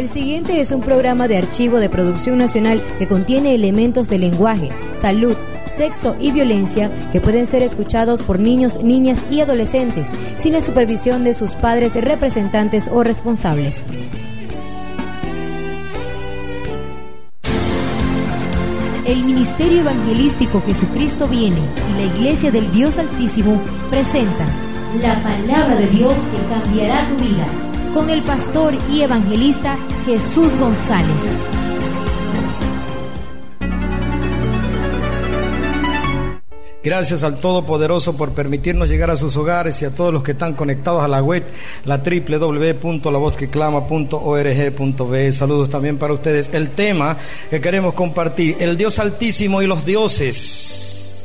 El siguiente es un programa de archivo de producción nacional que contiene elementos de lenguaje, salud, sexo y violencia que pueden ser escuchados por niños, niñas y adolescentes sin la supervisión de sus padres, representantes o responsables. El Ministerio Evangelístico Jesucristo Viene y la Iglesia del Dios Altísimo presenta la palabra de Dios que cambiará tu vida, con el pastor y evangelista Jesús González. Gracias al Todopoderoso por permitirnos llegar a sus hogares y a todos los que están conectados a la web, la www.lavozqueclama.org.be. Saludos también para ustedes. El tema que queremos compartir, el Dios Altísimo y los dioses.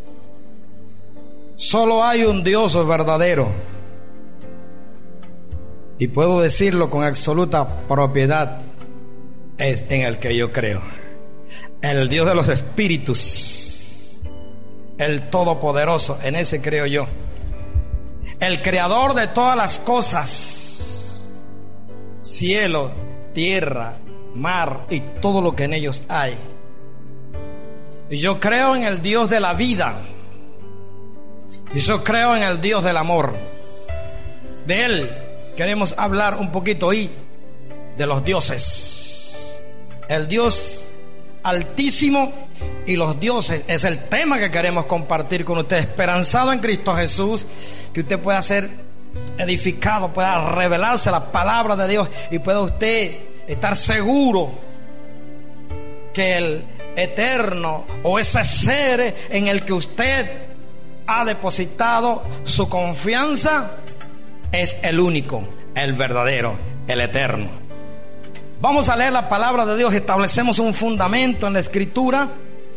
Solo hay un Dios verdadero. Y puedo decirlo con absoluta propiedad, es en el que yo creo. El Dios de los espíritus, el Todopoderoso, en ese creo yo. El creador de todas las cosas, cielo, tierra, mar y todo lo que en ellos hay. Y yo creo en el Dios de la vida. Y yo creo en el Dios del amor. De Él queremos hablar un poquito hoy de los dioses. El Dios Altísimo y los dioses es el tema que queremos compartir con usted, esperanzado en Cristo Jesús, que usted pueda ser edificado, pueda revelarse la palabra de Dios y pueda usted estar seguro que el eterno o ese ser en el que usted ha depositado su confianza es el único, el verdadero, el eterno. Vamos a leer la palabra de Dios. Establecemos un fundamento en la Escritura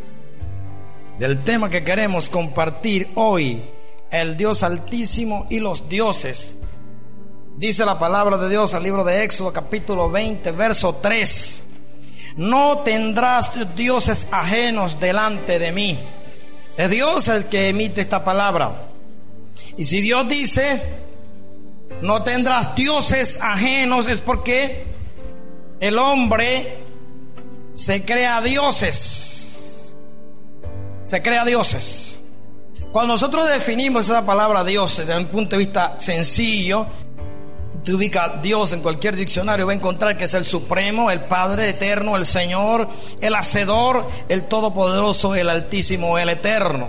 del tema que queremos compartir hoy, el Dios Altísimo y los dioses. Dice la palabra de Dios al libro de Éxodo capítulo 20 verso 3: no tendrás dioses ajenos delante de mí. Es Dios el que emite esta palabra. Y si Dios dice no tendrás dioses ajenos, es porque el hombre se crea dioses. Se crea dioses. Cuando nosotros definimos esa palabra Dios desde un punto de vista sencillo, usted ubica Dios en cualquier diccionario, va a encontrar que es el Supremo, el Padre Eterno, el Señor, el Hacedor, el Todopoderoso, el Altísimo, el Eterno.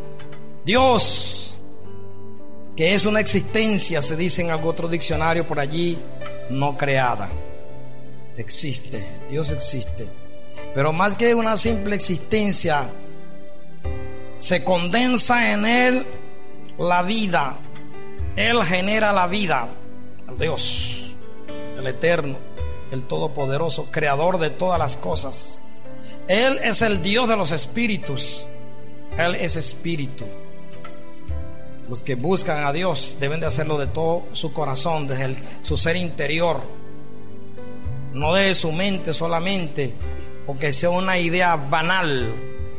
Dios, que es una existencia, se dice en algún otro diccionario por allí, no creada. Existe, Dios existe. Pero más que una simple existencia, se condensa en Él la vida. Él genera la vida. Dios, el Eterno, el Todopoderoso, creador de todas las cosas. Él es el Dios de los espíritus. Él es espíritu. Los que buscan a Dios deben de hacerlo de todo su corazón, desde su ser interior, no de su mente solamente, o que sea una idea banal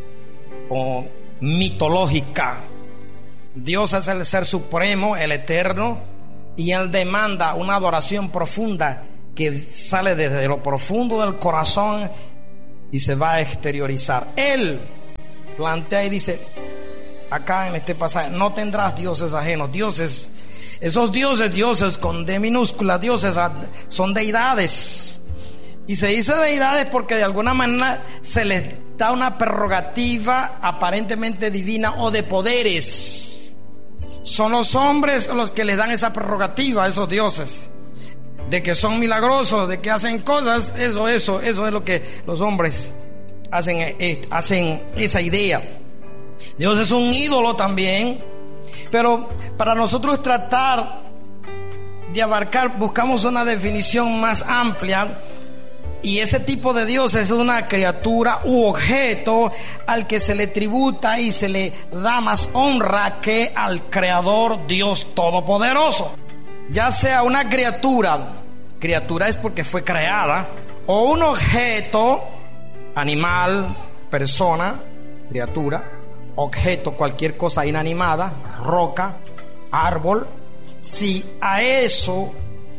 o mitológica. Dios es el ser supremo, el eterno, y Él demanda una adoración profunda que sale desde lo profundo del corazón y se va a exteriorizar. Él plantea y dice acá en este pasaje: no tendrás dioses ajenos. Dioses, esos dioses con D minúscula, dioses son deidades. Y se dice deidades porque de alguna manera se les da una prerrogativa aparentemente divina o de poderes. Son los hombres los que les dan esa prerrogativa a esos dioses, de que son milagrosos, de que hacen cosas. Eso es lo que los hombres hacen esa idea. Dios es un ídolo también, pero para nosotros tratar de abarcar, buscamos una definición más amplia, y ese tipo de Dios es una criatura u objeto al que se le tributa y se le da más honra que al Creador Dios Todopoderoso. Ya sea una criatura es porque fue creada, o un objeto, animal, persona, criatura, objeto, cualquier cosa inanimada, roca, árbol. Si a eso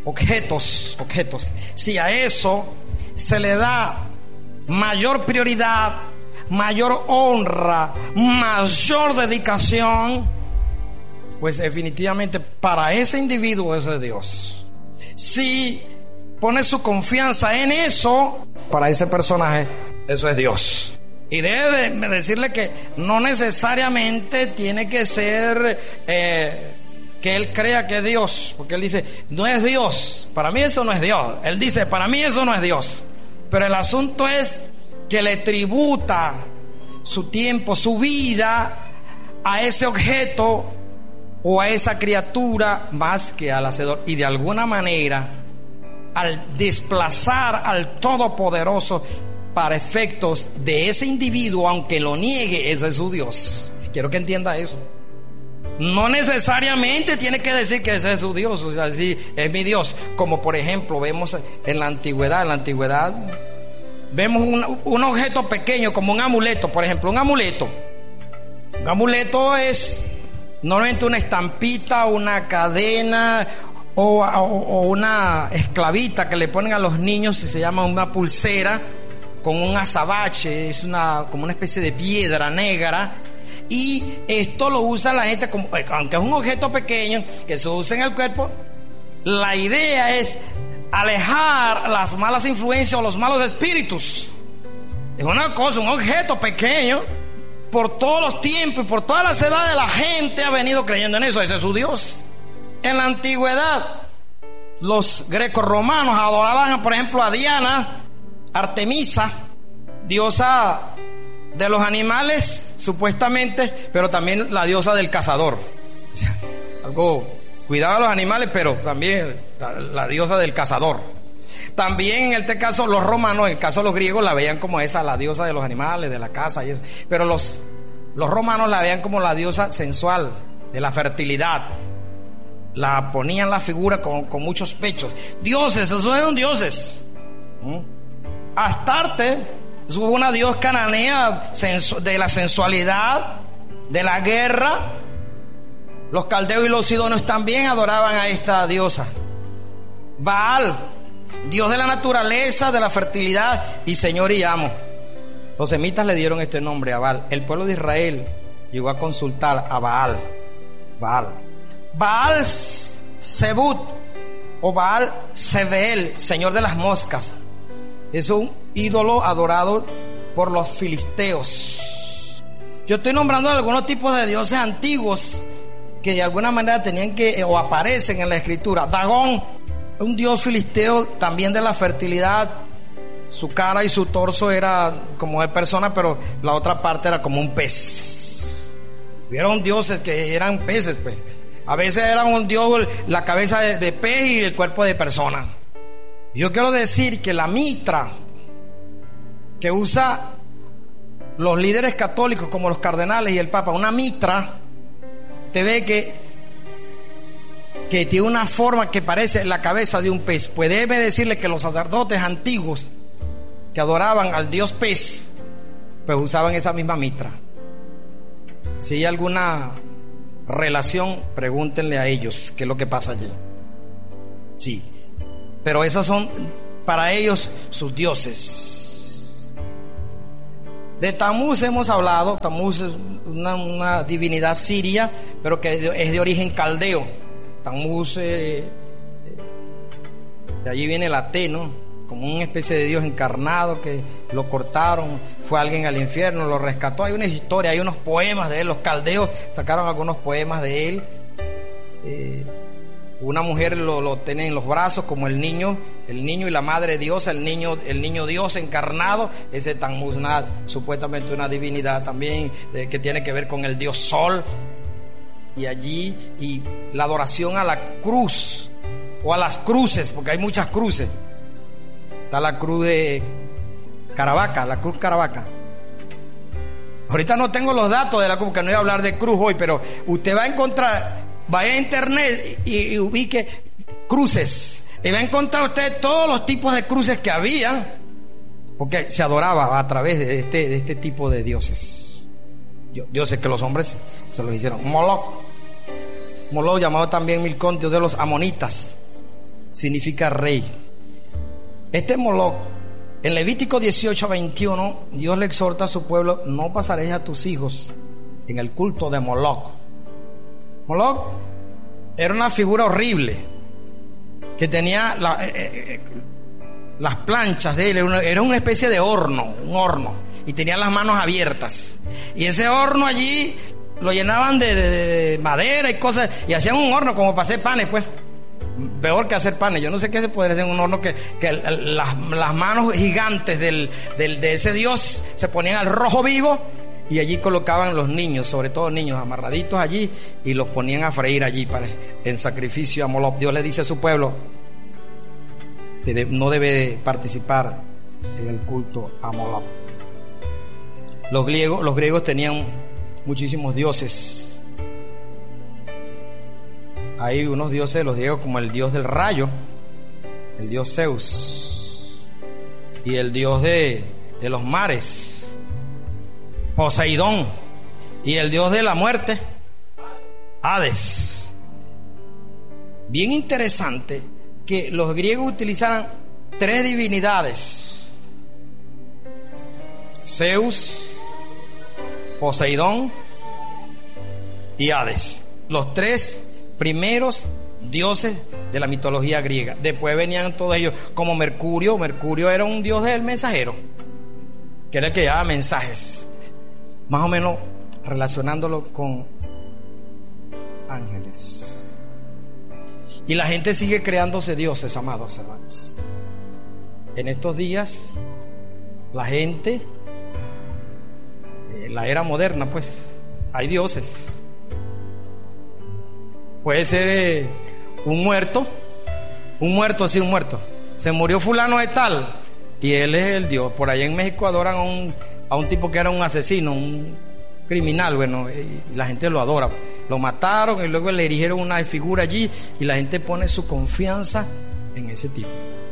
objetos, si a eso se le da mayor prioridad, mayor honra, mayor dedicación, pues definitivamente para ese individuo ese es Dios. Si pone su confianza en eso, para ese personaje eso es Dios. Y debe de decirle que no necesariamente tiene que ser que él crea que es Dios, porque él dice, no es Dios, para mí eso no es Dios. Él dice, para mí eso no es Dios. Pero el asunto es que le tributa su tiempo, su vida a ese objeto o a esa criatura más que al Hacedor. Y de alguna manera, al desplazar al Todopoderoso para efectos de ese individuo, aunque lo niegue, ese es su Dios. Quiero que entienda eso. No necesariamente tiene que decir que ese es su Dios, o sea, sí, es mi Dios. Como por ejemplo vemos en la antigüedad. Vemos un objeto pequeño como un amuleto, por ejemplo, un amuleto es normalmente una estampita, una cadena o una esclavita que le ponen a los niños, se llama una pulsera con un azabache, es como una especie de piedra negra. Y esto lo usa la gente como, aunque es un objeto pequeño que se usa en el cuerpo, la idea es alejar las malas influencias o los malos espíritus. Es una cosa, un objeto pequeño. Por todos los tiempos y por todas las edades la gente ha venido creyendo en eso. Ese es su Dios. En la antigüedad los grecorromanos adoraban, por ejemplo, a Diana, Artemisa, diosa de los animales supuestamente, pero también la diosa del cazador. O sea, algo, cuidado a los animales, pero también la diosa del cazador. También en este caso los romanos, en el caso de los griegos, la veían como esa, la diosa de los animales, de la caza y eso. Pero los romanos la veían como la diosa sensual, de la fertilidad. La ponían la figura con muchos pechos. Dioses, esos eran dioses. Astarte es una diosa cananea de la sensualidad, de la guerra. Los caldeos y los sidonios también adoraban a esta diosa. Baal, dios de la naturaleza, de la fertilidad y señor y amo. Los semitas le dieron este nombre a Baal. El pueblo de Israel llegó a consultar a Baal. Baal Zebut o Baal Zebeel, señor de las moscas, es un ídolo adorado por los filisteos. Yo estoy nombrando algunos tipos de dioses antiguos que de alguna manera tenían que, o aparecen en la escritura. Dagón, un dios filisteo también de la fertilidad. Su cara y su torso era como de persona, pero la otra parte era como un pez. Vieron dioses que eran peces, pues. A veces era un dios, la cabeza de pez y el cuerpo de persona. Yo quiero decir que la mitra que usa los líderes católicos como los cardenales y el papa, una mitra, te ve que tiene una forma que parece la cabeza de un pez. Pues debe decirle que los sacerdotes antiguos que adoraban al dios pez, pues usaban esa misma mitra. Si hay alguna relación, pregúntenle a ellos qué es lo que pasa allí. Sí, pero esos son para ellos sus dioses. De Tamuz hemos hablado. Tamuz es una divinidad siria, pero que es de origen caldeo. Tamuz, de allí viene la T, ¿no? Como una especie de Dios encarnado que lo cortaron, fue alguien al infierno, lo rescató. Hay una historia, hay unos poemas de él. Los caldeos sacaron algunos poemas de él. Una mujer lo tiene en los brazos como el niño y la madre diosa, el niño Dios encarnado. Ese Tammuz, supuestamente una divinidad también que tiene que ver con el dios Sol. Y allí, y la adoración a la cruz o a las cruces, porque hay muchas cruces. Está la cruz de Caravaca, la cruz Caravaca. Ahorita no tengo los datos de la cruz, porque no voy a hablar de cruz hoy, pero usted va a encontrar, vaya a internet y ubique cruces, y va a encontrar usted todos los tipos de cruces que había, porque se adoraba a través de este tipo de dioses. Dioses que los hombres se los hicieron. Moloch, llamado también Milcón, dios de los amonitas. significa rey. Este Moloch, en Levítico 18:21, Dios le exhorta a su pueblo: no pasaréis a tus hijos en el culto de Moloch. Moloch era una figura horrible que tenía las planchas de él, era una especie de horno, un horno, y tenía las manos abiertas, y ese horno allí lo llenaban de madera y cosas, y hacían un horno como para hacer panes, pues peor que hacer panes. Yo no sé qué se podría hacer en un horno que las manos gigantes de ese Dios se ponían al rojo vivo, y allí colocaban los niños, sobre todo niños amarraditos allí, y los ponían a freír allí en sacrificio a Moloch. Dios le dice a su pueblo que no debe participar en el culto a Moloch. Los griegos tenían muchísimos dioses. Hay unos dioses de los griegos como el dios del rayo, el dios Zeus, y el dios de los mares, Poseidón, y el dios de la muerte, Hades. Bien interesante que los griegos utilizaran 3 divinidades: Zeus, Poseidón y Hades, los 3 primeros dioses de la mitología griega. Después venían todos ellos, como Mercurio. Mercurio era un dios del mensajero, que era el que llevaba mensajes, más o menos relacionándolo con ángeles. Y la gente sigue creándose dioses, amados hermanos. En estos días la gente, la era moderna, pues hay dioses. Puede ser un muerto. Se murió fulano de tal, y él es el dios. Por allá en México adoran a un tipo que era un asesino, un criminal, bueno, y la gente lo adora. Lo mataron y luego le erigieron una figura allí, y la gente pone su confianza en ese tipo.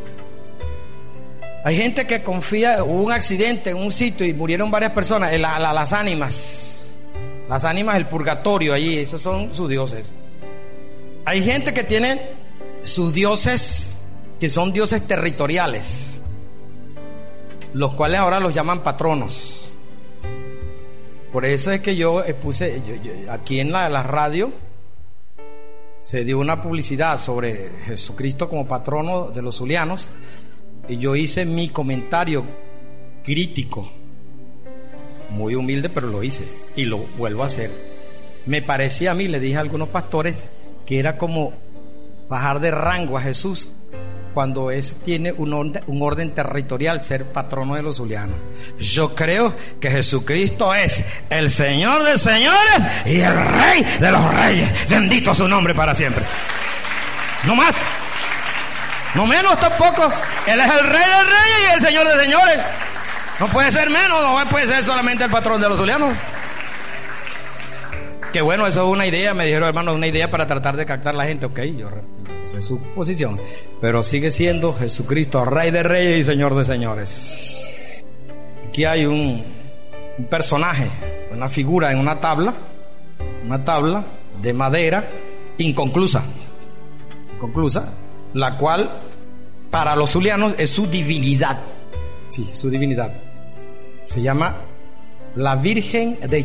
Hay gente que confía, hubo un accidente en un sitio y murieron varias personas, las ánimas del purgatorio allí, esos son sus dioses. Hay gente que tiene sus dioses, que son dioses territoriales, los cuales ahora los llaman patronos. Por eso es que yo puse, aquí en la radio se dio una publicidad sobre Jesucristo como patrono de los zulianos, y yo hice mi comentario crítico, muy humilde, pero lo hice y lo vuelvo a hacer. Me parecía a mí, le dije a algunos pastores, que era como bajar de rango a Jesús cuando tiene un orden territorial, ser patrono de los zulianos. Yo creo que Jesucristo es el Señor de señores y el Rey de los reyes. Bendito su nombre para siempre. No más, no menos tampoco. Él es el Rey de reyes y el Señor de señores. No puede ser menos, no puede ser solamente el patrón de los zulianos. Que bueno, eso es una idea, me dijeron, hermano, una idea para tratar de captar a la gente. Ok, yo sé su posición, pero sigue siendo Jesucristo, Rey de reyes y Señor de señores. Aquí hay un personaje, una figura en una tabla de madera inconclusa, la cual para los zulianos es su divinidad. Sí, su divinidad. Se llama la Virgen de